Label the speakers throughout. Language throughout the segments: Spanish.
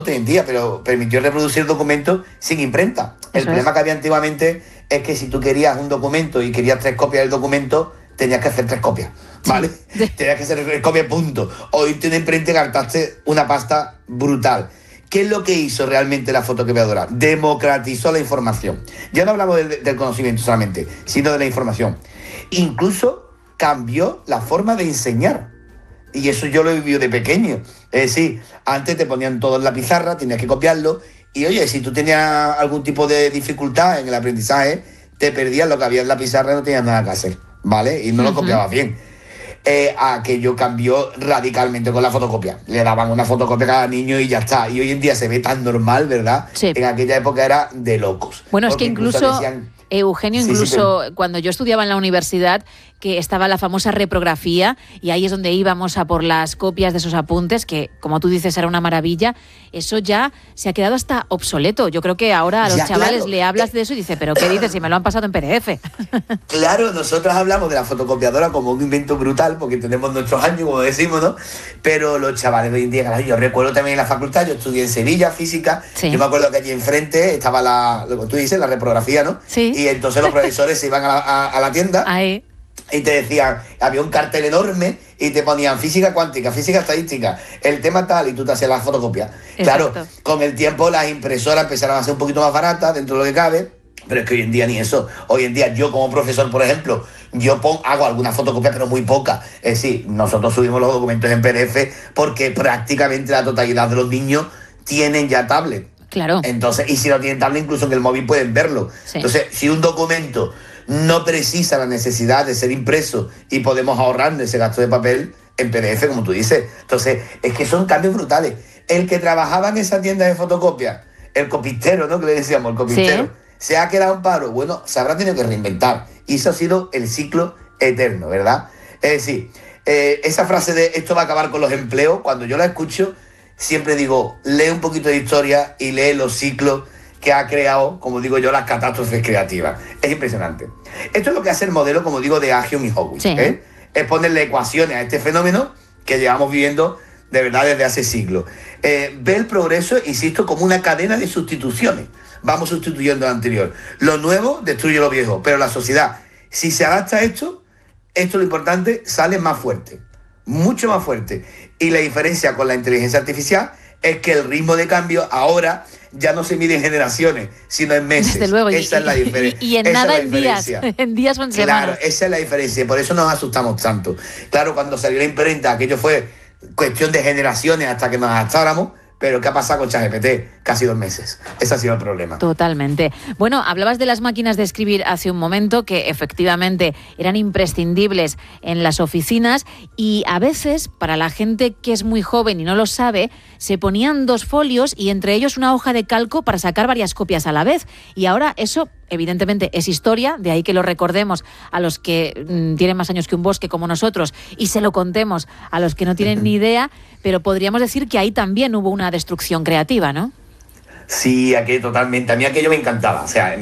Speaker 1: hoy en día, pero permitió reproducir documentos sin imprenta. El problema que había antiguamente es que si tú querías un documento y querías 3 copias del documento, tenías que hacer 3 copias, ¿vale? Sí. Tenías que hacer 3 copias, punto. O irte una imprenta y gastaste una pasta brutal. ¿Qué es lo que hizo realmente la fotocopiadora? Democratizó la información. Ya no hablamos del conocimiento solamente, sino de la información. Incluso cambió la forma de enseñar. Y eso yo lo he vivido de pequeño. Es decir, antes te ponían todo en la pizarra, tenías que copiarlo. Y oye, si tú tenías algún tipo de dificultad en el aprendizaje, te perdías lo que había en la pizarra y no tenías nada que hacer, ¿vale? Y no lo copiabas bien. Aquello cambió radicalmente con la fotocopia. Le daban una fotocopia a cada niño y ya está. Y hoy en día se ve tan normal, ¿verdad?
Speaker 2: Sí.
Speaker 1: En aquella época era de locos.
Speaker 2: Bueno, es que incluso decían, Eugenio, incluso cuando yo estudiaba en la universidad, que estaba la famosa reprografía, y ahí es donde íbamos a por las copias de esos apuntes, que, como tú dices, era una maravilla. Eso ya se ha quedado hasta obsoleto. Yo creo que ahora a los chavales le hablas de eso y dice, ¿pero qué dices? Si me lo han pasado en PDF.
Speaker 1: Claro, nosotros hablamos de la fotocopiadora como un invento brutal, porque tenemos nuestros años, como decimos, ¿no? Pero los chavales de hoy en día, yo recuerdo también en la facultad, yo estudié en Sevilla, física, yo me acuerdo que allí enfrente estaba lo que tú dices, la reprografía, ¿no?
Speaker 2: Sí.
Speaker 1: Y entonces los profesores se iban a la tienda.
Speaker 2: Ahí.
Speaker 1: Y te decían, había un cartel enorme y te ponían física cuántica, física estadística, el tema tal, y tú te hacías la fotocopia. Exacto. Claro, con el tiempo las impresoras empezaron a ser un poquito más baratas dentro de lo que cabe, pero es que hoy en día ni eso. Hoy en día yo como profesor, por ejemplo, hago alguna fotocopia, pero muy poca. Es decir, nosotros subimos los documentos en PDF porque prácticamente la totalidad de los niños tienen ya tablet.
Speaker 2: Claro.
Speaker 1: Entonces, y si no tienen tablet, incluso en el móvil pueden verlo. Sí. Entonces, si un documento no precisa la necesidad de ser impreso y podemos ahorrar ese gasto de papel en PDF, como tú dices. Entonces, es que son cambios brutales. El que trabajaba en esa tienda de fotocopia, el copistero, ¿no? Que le decíamos, el copistero, sí, se ha quedado en paro. Bueno, se habrá tenido que reinventar. Y eso ha sido el ciclo eterno, ¿verdad? Es decir, esa frase de esto va a acabar con los empleos, cuando yo la escucho, siempre digo, lee un poquito de historia y lee los ciclos que ha creado, como digo yo, las catástrofes creativas. Es impresionante. Esto es lo que hace el modelo, como digo, de Agion y Howitt. Sí. Es ponerle ecuaciones a este fenómeno que llevamos viviendo de verdad desde hace siglos. Ve el progreso, insisto, como una cadena de sustituciones. Vamos sustituyendo lo anterior. Lo nuevo destruye lo viejo, pero la sociedad, si se adapta a esto es lo importante, sale más fuerte, mucho más fuerte. Y la diferencia con la inteligencia artificial es que el ritmo de cambio ahora ya no se mide en generaciones, sino en meses.
Speaker 2: Desde luego.
Speaker 1: Esa es la diferencia.
Speaker 2: Y en nada en días. En días o en semanas.
Speaker 1: Claro, esa es la diferencia. Por eso nos asustamos tanto. Claro, cuando salió la imprenta, aquello fue cuestión de generaciones hasta que nos adaptáramos. Pero ¿qué ha pasado con ChatGPT? Casi 2 meses. Ese ha sido el problema.
Speaker 2: Totalmente. Bueno, hablabas de las máquinas de escribir hace un momento, que efectivamente eran imprescindibles en las oficinas, y a veces, para la gente que es muy joven y no lo sabe, se ponían 2 folios y entre ellos una hoja de calco para sacar varias copias a la vez. Y ahora eso, evidentemente, es historia, de ahí que lo recordemos a los que tienen más años que un bosque como nosotros y se lo contemos a los que no tienen ni idea, pero podríamos decir que ahí también hubo una destrucción creativa, ¿no?
Speaker 1: Sí, aquello totalmente. A mí aquello me encantaba. O sea,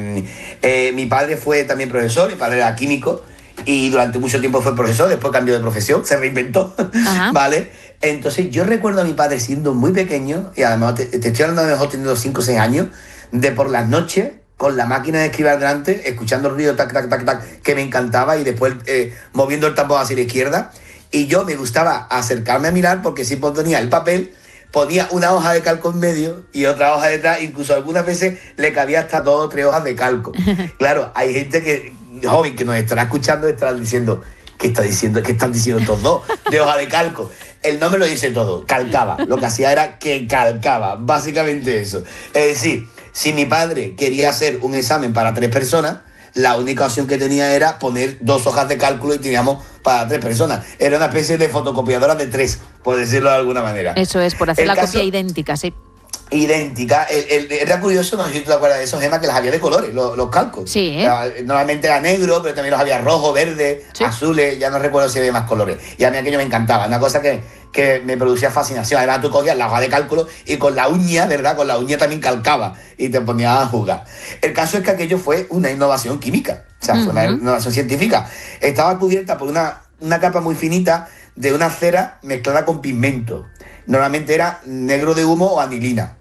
Speaker 1: mi padre fue también profesor, mi padre era químico y durante mucho tiempo fue profesor, después cambió de profesión, se reinventó, ¿vale? Entonces yo recuerdo a mi padre siendo muy pequeño, y además te estoy hablando de mejor teniendo 5 o 6 años, de por las noches, con la máquina de escribir delante, escuchando el ruido, tac, tac, tac, tac, que me encantaba, y después moviendo el tambor hacia la izquierda. Y yo me gustaba acercarme a mirar, porque si ponía el papel, ponía una hoja de calco en medio y otra hoja detrás, incluso algunas veces le cabía hasta 2 o 3 hojas de calco. Claro, hay gente joven que nos estará escuchando y estará diciendo, ¿qué están diciendo estos dos de hoja de calco? Él no me lo dice todo, calcaba. Lo que hacía era que calcaba, básicamente eso. Es decir, si mi padre quería hacer un examen para 3 personas, la única opción que tenía era poner 2 hojas de cálculo y teníamos para 3 personas. Era una especie de fotocopiadora de 3, por decirlo de alguna manera.
Speaker 2: Eso es, por hacer la copia idéntica, sí.
Speaker 1: Idéntica. Era curioso, no sé si tú te acuerdas de esos, Gemma, que las había de colores, los calcos.
Speaker 2: Sí.
Speaker 1: Normalmente era negro, pero también los había rojo, verde, sí, azules, ya no recuerdo si había más colores. Y a mí aquello me encantaba, una cosa que me producía fascinación. Además tú cogías la hoja de cálculo y con la uña, ¿verdad? Con la uña también calcaba y te ponías a jugar. El caso es que aquello fue una innovación química, o sea, fue una innovación científica. Estaba cubierta por una capa muy finita de una cera mezclada con pigmento. Normalmente era negro de humo o anilina.